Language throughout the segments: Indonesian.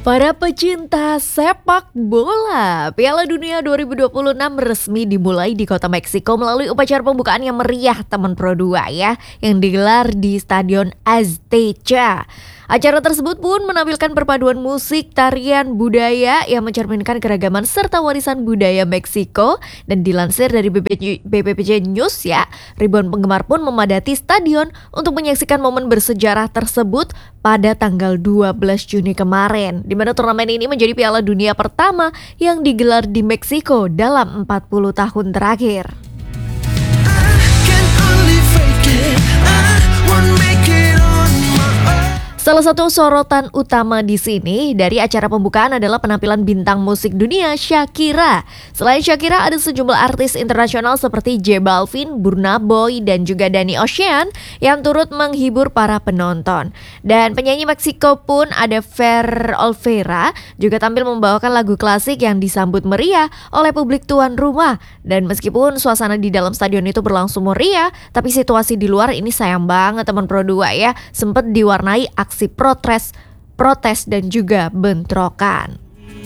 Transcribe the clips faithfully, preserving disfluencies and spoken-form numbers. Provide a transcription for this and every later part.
Para pecinta sepak bola, Piala Dunia dua ribu dua puluh enam resmi dimulai di kota Meksiko melalui upacara pembukaan yang meriah teman Pro dua ya, yang digelar di Stadion Azteca. Acara tersebut pun menampilkan perpaduan musik, tarian, budaya yang mencerminkan keragaman serta warisan budaya Meksiko. Dan dilansir dari B P P J News ya, ribuan penggemar pun memadati stadion untuk menyaksikan momen bersejarah tersebut pada tanggal dua belas Juni kemarin, di mana turnamen ini menjadi Piala Dunia pertama yang digelar di Meksiko dalam empat puluh tahun terakhir. Salah satu sorotan utama di sini dari acara pembukaan adalah penampilan bintang musik dunia Shakira. Selain Shakira, ada sejumlah artis internasional seperti J Balvin, Burna Boy, dan juga Danny Ocean yang turut menghibur para penonton. Dan penyanyi Meksiko pun ada Fer Olvera juga tampil membawakan lagu klasik yang disambut meriah oleh publik tuan rumah. Dan meskipun suasana di dalam stadion itu berlangsung meriah, tapi situasi di luar ini sayang banget teman Pro dua ya, sempat diwarnai aksi aksi protes, protes dan juga bentrokan.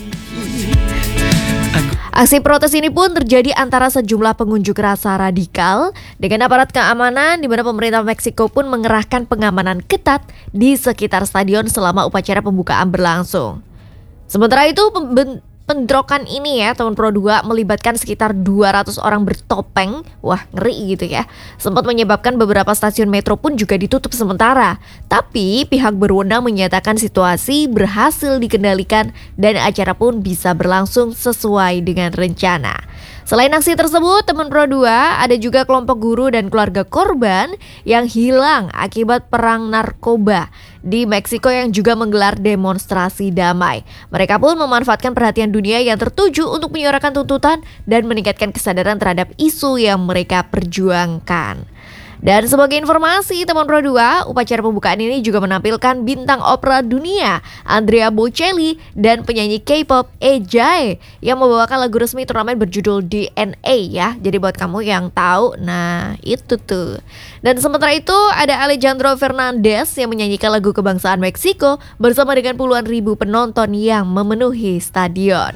Aksi protes ini pun terjadi antara sejumlah pengunjuk rasa radikal dengan aparat keamanan, di mana pemerintah Meksiko pun mengerahkan pengamanan ketat di sekitar stadion selama upacara pembukaan berlangsung. Sementara itu pemben- Pendrokan ini ya teman Pro dua melibatkan sekitar dua ratus orang bertopeng. Wah, ngeri gitu ya. Sempat menyebabkan beberapa stasiun metro pun juga ditutup sementara. Tapi pihak berwenang menyatakan situasi berhasil dikendalikan dan acara pun bisa berlangsung sesuai dengan rencana. Selain aksi tersebut, teman Pro dua ada juga kelompok guru dan keluarga korban yang hilang akibat perang narkoba di Meksiko yang juga menggelar demonstrasi damai. Mereka pun memanfaatkan perhatian dunia yang tertuju untuk menyuarakan tuntutan dan meningkatkan kesadaran terhadap isu yang mereka perjuangkan. Dan sebagai informasi teman Pro dua, upacara pembukaan ini juga menampilkan bintang opera dunia Andrea Bocelli dan penyanyi K-pop Ejay yang membawakan lagu resmi turnamen berjudul D N A ya. Jadi buat kamu yang tahu, nah itu tuh. Dan sementara itu ada Alejandro Fernandez yang menyanyikan lagu kebangsaan Meksiko bersama dengan puluhan ribu penonton yang memenuhi stadion.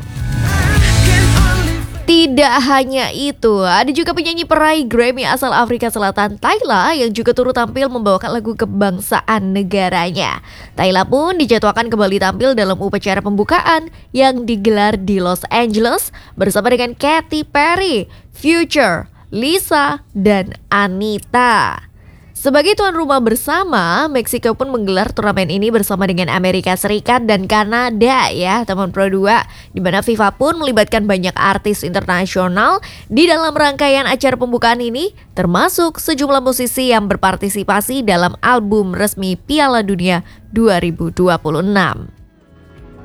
Tidak hanya itu, ada juga penyanyi peraih Grammy asal Afrika Selatan, Tyla, yang juga turut tampil membawakan lagu kebangsaan negaranya. Tyla pun dijadwalkan kembali tampil dalam upacara pembukaan yang digelar di Los Angeles bersama dengan Katy Perry, Future, Lisa, dan Anita. Sebagai tuan rumah bersama, Meksiko pun menggelar turnamen ini bersama dengan Amerika Serikat dan Kanada ya teman Pro dua, di mana FIFA pun melibatkan banyak artis internasional di dalam rangkaian acara pembukaan ini, termasuk sejumlah musisi yang berpartisipasi dalam album resmi Piala Dunia dua ribu dua puluh enam.